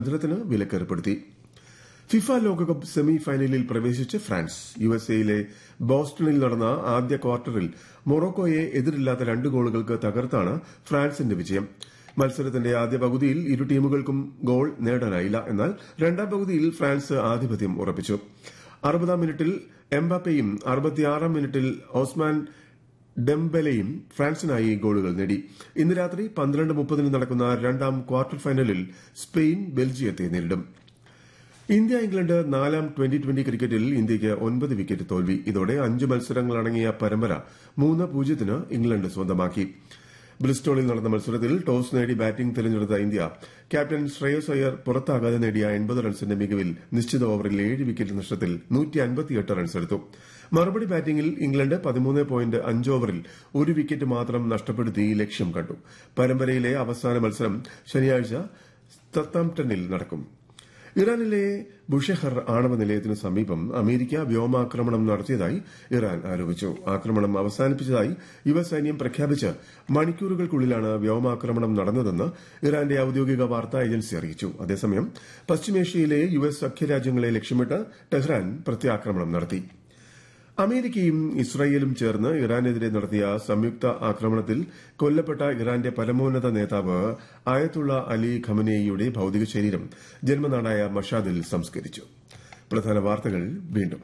മത്സരത്തിന് വിലക്കേർപ്പെടുത്തി. ഫിഫ ലോകകപ്പ് സെമി ഫൈനലിൽ പ്രവേശിച്ച് ഫ്രാൻസ്. യുഎസ്എയിലെ ബോസ്റ്റണിൽ നടന്ന ആദ്യ ക്വാർട്ടറിൽ മൊറോക്കോയെ എതിരില്ലാത്ത 2 ഗോളുകൾക്ക് തകർത്താണ് ഫ്രാൻസിന്റെ വിജയം. മത്സരത്തിന്റെ ആദ്യ പകുതിയിൽ ഇരു ടീമുകൾക്കും ഗോൾ നേടാനായില്ല. എന്നാൽ രണ്ടാം പകുതിയിൽ ഫ്രാൻസ് ആധിപത്യം ഉറപ്പിച്ചു. 60-ാം മിനിറ്റിൽ എംബാപ്പയും 66-ാം മിനിറ്റിൽ ഓസ്മാൻ ഡെംബെലയും ഫ്രാൻസിനായി ഗോളുകൾ നേടി. ഇന്ന് രാത്രി 12:30 നടക്കുന്ന രണ്ടാം ക്വാർട്ടർ ഫൈനലിൽ സ്പെയിൻ ബെൽജിയത്തെ നേരിടും. ഇന്ത്യ ഇംഗ്ലണ്ട് 4ാം ട്വന്റി ക്രിക്കറ്റിൽ ഇന്ത്യയ്ക്ക് 9 വിക്കറ്റ് തോൽവി. ഇതോടെ 5 മത്സരങ്ങളടങ്ങിയ പരമ്പര 3-0 ഇംഗ്ലണ്ട് സ്വന്തമാക്കി. ബ്രിസ്റ്റോളിൽ നടന്ന മത്സരത്തിൽ ടോസ് നേടി ബാറ്റിംഗ് തിരഞ്ഞെടുത്ത ഇന്ത്യ ക്യാപ്റ്റൻ ശ്രേയസ് അയ്യർ പുറത്താകാതെ നേടിയ 80 റൺസിന്റെ മികവിൽ നിശ്ചിത ഓവറിൽ 7 വിക്കറ്റ് നഷ്ടത്തിൽ 158 റൺസെടുത്തു. മറുപടി ബാറ്റിംഗിൽ ഇംഗ്ലണ്ട് 13.5 ഓവറിൽ 1 വിക്കറ്റ് മാത്രം നഷ്ടപ്പെടുത്തി ലക്ഷ്യം കണ്ടു. പരമ്പരയിലെ അവസാന മത്സരം ശനിയാഴ്ച സത്താംപ്ടണിൽ നടക്കും. ഇറാനിലെ ബുഷെഹർ ആണവ നിലയത്തിനു സമീപം അമേരിക്ക വ്യോമാക്രമണം നടത്തിയതായി ഇറാൻ ആരോപിച്ചു. ആക്രമണം അവസാനിപ്പിച്ചതായി യുഎസ് സൈന്യം പ്രഖ്യാപിച്ച് മണിക്കൂറുകൾക്കുള്ളിലാണ് വ്യോമാക്രമണം നടന്നതെന്ന് ഇറാന്റെ ഔദ്യോഗിക വാർത്താ ഏജൻസി അറിയിച്ചു. അതേസമയം പശ്ചിമേഷ്യയിലെ യുഎസ് സഖ്യരാജ്യങ്ങളെ ലക്ഷ്യമിട്ട് ടെഹ്റാൻ പ്രത്യാക്രമണം നടത്തി. അമേരിക്കയും ഇസ്രായേലും ചേർന്ന് ഇറാനെതിരെ നടത്തിയ സംയുക്ത ആക്രമണത്തിൽ കൊല്ലപ്പെട്ട ഇറാന്റെ പരമോന്നത നേതാവ് ആയത്തുള്ള അലി ഖമനേയിയുടെ ഭൌതിക ശരീരം ജന്മനാടായ മഷാദിൽ സംസ്കരിച്ചു. പ്രധാന വാർത്തകൾ വീണ്ടും.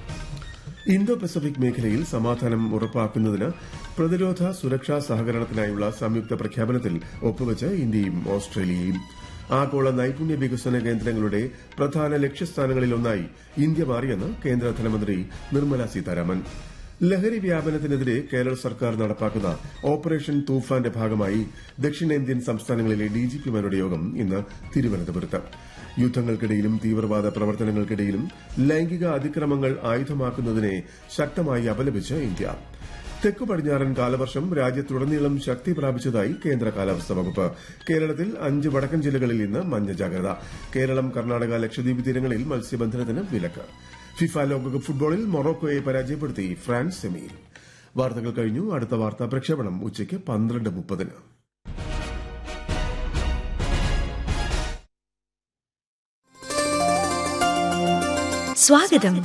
ഇന്തോ പസഫിക് മേഖലയിൽ സമാധാനം ഉറപ്പാക്കുന്നതിന് പ്രതിരോധ സുരക്ഷാ സഹകരണത്തിനായുള്ള സംയുക്ത പ്രഖ്യാപനത്തിൽ ഒപ്പുവച്ച് ഇന്ത്യയും ഓസ്ട്രേലിയയും. ആഗോള നൈപുണ്യ വികസന കേന്ദ്രങ്ങളുടെ പ്രധാന ലക്ഷ്യസ്ഥാനങ്ങളിലൊന്നായി ഇന്ത്യ മാറിയെന്ന് കേന്ദ്ര ധനമന്ത്രി നിർമ്മല സീതാരാമൻ. ലഹരി വ്യാപനത്തിനെതിരെ കേരള സർക്കാർ നടപ്പാക്കുന്ന ഓപ്പറേഷൻ തൂഫാന്റെ ഭാഗമായി ദക്ഷിണേന്ത്യൻ സംസ്ഥാനങ്ങളിലെ ഡിജിപിമാരുടെ യോഗം ഇന്ന് തിരുവനന്തപുരത്ത്. യുദ്ധങ്ങൾക്കിടയിലും തീവ്രവാദ പ്രവർത്തനങ്ങൾക്കിടയിലും ലൈംഗിക അതിക്രമങ്ങൾ ആയുധമാക്കുന്നതിനെ ശക്തമായി അപലപിച്ച് ഇന്ത്യ. തെക്കു പടിഞ്ഞാറൻ കാലവർഷം രാജ്യത്തുടനീളം ശക്തി പ്രാപിച്ചതായി കേന്ദ്ര കാലാവസ്ഥാ വകുപ്പ്. കേരളത്തിൽ 5 വടക്കൻ ജില്ലകളിൽ ഇന്ന് മഞ്ഞ ജാഗ്രത. കേരളം, കർണാടക, ലക്ഷദ്വീപ് തീരങ്ങളിൽ മത്സ്യബന്ധനത്തിന് വിലക്ക്. ഫിഫ ലോകകപ്പ് ഫുട്ബോളിൽ മൊറോക്കോയെ പരാജയപ്പെടുത്തി ഫ്രാൻസ് സെമിയിൽ. വാർത്തകൾ കഴിഞ്ഞു. അടുത്ത വാർത്താ പ്രക്ഷേപണം ഉച്ചയ്ക്ക് 12:30. സ്വാഗതം.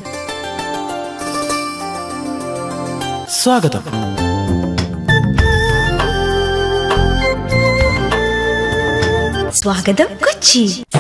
സ്വാഗതം കൊച്ചി.